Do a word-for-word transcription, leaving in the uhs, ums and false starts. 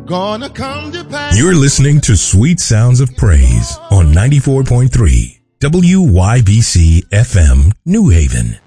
gonna come to pass. You're listening to Sweet Sounds of Praise on ninety-four point three W Y B C F M, New Haven.